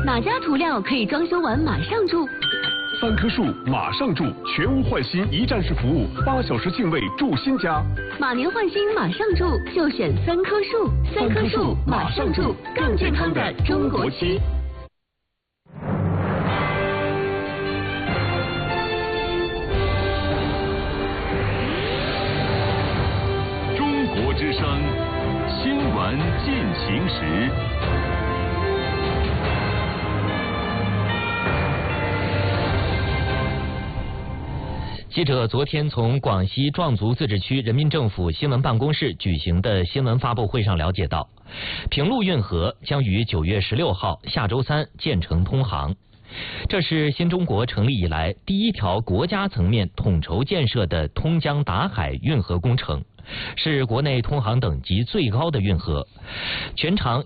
哪家涂料可以装修完马上住？3棵树马上住，全屋换新一站式服务，8小时净位住新家。马年换新马上住，就选3棵树。3棵树马上住，更健康的中国区。 中国之声，新闻进行时。 记者昨天从广西壮族自治区人民政府新闻办公室举行的新闻发布会上了解到，平陆运河将于9月16号下周3建成通航。这是新中国成立以来第一条国家层面统筹建设的通江达海运河工程，是国内通航等级最高的运河，全长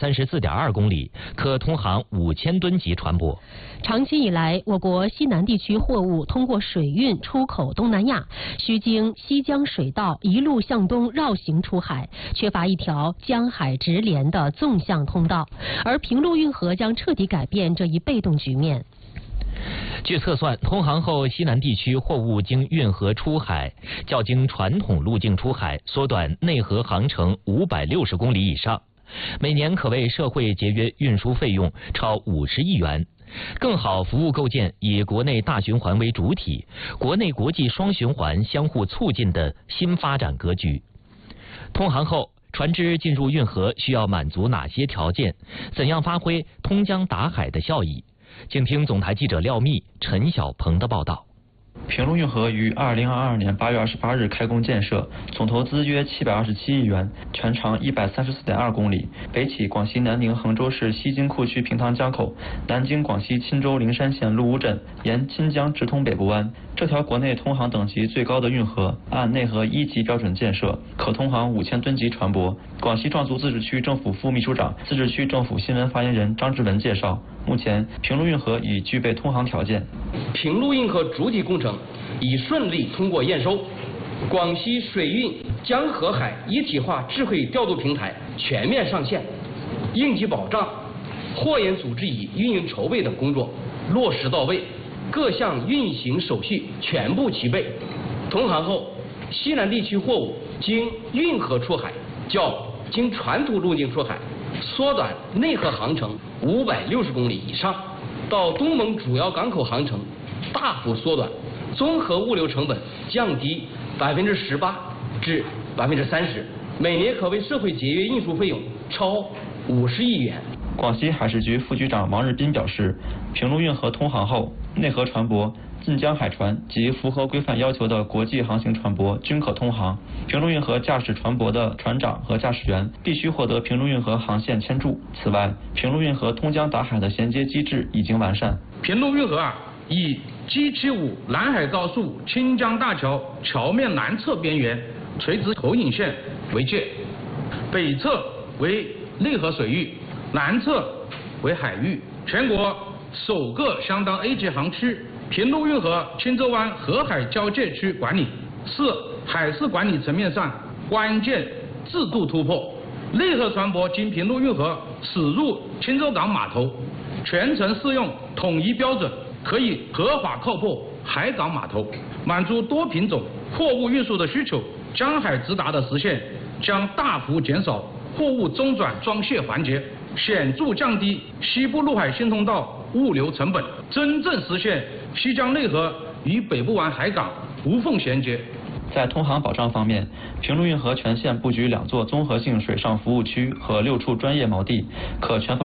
134.2公里，可通航5000吨级船舶。 长期以来，我国西南地区货物通过水运出口东南亚，需经西江水道一路向东绕行出海，缺乏一条江海直连的纵向通道，而平陆运河将彻底改变这一被动局面。 据测算，通航后西南地区货物经运河出海，较经传统路径出海缩短内河航程560公里以上，每年可为社会节约运输费用超50亿元，更好服务构建以国内大循环为主体，国内国际双循环相互促进的新发展格局。通航后，船只进入运河需要满足哪些条件？怎样发挥通江达海的效益？请听总台记者廖密、陈晓鹏的报道。 平陆运河于2022年8月28日开工建设，总投资约727亿元，全长134.2公里，北起广西南宁衡州市西金库区平塘江口，南经广西钦州灵山县陆乌镇，沿钦江直通北部湾。这条国内通航等级最高的运河，按内河1级标准建设，可通航5000吨级船舶。广西壮族自治区政府副秘书长、自治区政府新闻发言人张志文介绍，目前平陆运河已具备通航条件。 平陆运河主体工程已顺利通过验收，广西水运江河海一体化智慧调度平台全面上线，应急保障、货运组织与运营筹备等工作落实到位，各项运行手续全部齐备。通航后，西南地区货物经运河出海，较经传统路径出海缩短内河航程560公里以上，到东盟主要港口航程大幅缩短，综合物流成本降低18%至30%，每年可为社会节约运输费用超50亿元。 广西海事局副局长王日斌表示，平陆运河通航后，内河船舶、近江海船及符合规范要求的国际航行船舶均可通航。平陆运河驾驶船舶的船长和驾驶员必须获得平陆运河航线签注。此外，平陆运河通江达海的衔接机制已经完善。 平陆运河以 G75南海高速钦江大桥桥面南侧边缘垂直投影线为界，北侧为内河水域，南侧为海域，全国首个相当 A 级航区。平陆运河钦州湾河海交界区管理是海事管理层面上关键制度突破。内河船舶经平陆运河驶入钦州港码头，全程适用统一标准，可以合法靠泊海港码头，满足多品种货物运输的需求。江海直达的实现将大幅减少货物中转装卸环节，显著降低西部陆海新通道物流成本，真正实现西江内河与北部湾海港无缝衔接。 在通航保障方面，平陆运河全线布局2座综合性水上服务区和6处专业锚地，可全